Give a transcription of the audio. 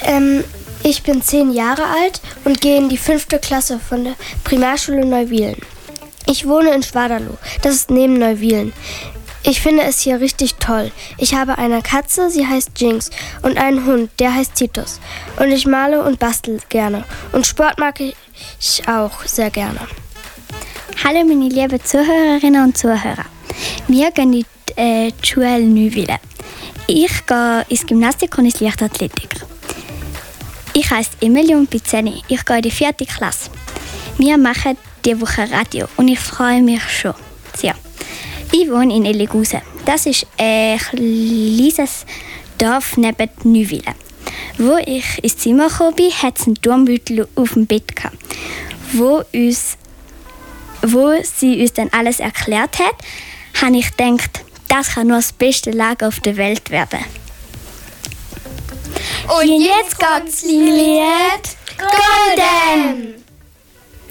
Ich bin 10 Jahre alt und gehe in die 5. Klasse von der Primarschule Neuwielen. Ich wohne in Schwaderloh, das ist neben Neuwielen. Ich finde es hier richtig toll. Ich habe eine Katze, sie heißt Jinx, und einen Hund, der heißt Titus. Und ich male und bastel gerne. Und Sport mag ich auch sehr gerne. Hallo meine lieben Zuhörerinnen und Zuhörer. Wir gehen in die Schule Neuwielen. Ich gehe ins Gymnastik und ins Leichtathletik. Ich heiße Emilie und bin 10. Ich gehe in die 4. Klasse. Wir machen diese Woche Radio und ich freue mich schon sehr. Ich wohne in Eligusen. Das ist ein kleines Dorf neben Neuwielen. Wo ich ins Zimmer gekommen bin, hat es einen Turmbeutel auf dem Bett gehabt, wo sie uns dann alles erklärt hat, habe ich gedacht, das kann nur das beste Lager auf der Welt werden. Und jetzt kommt's Lied.